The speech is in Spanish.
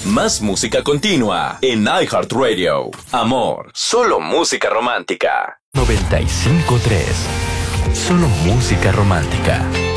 Más música continua en iHeartRadio. Amor, solo música romántica. 95.3. Solo música romántica.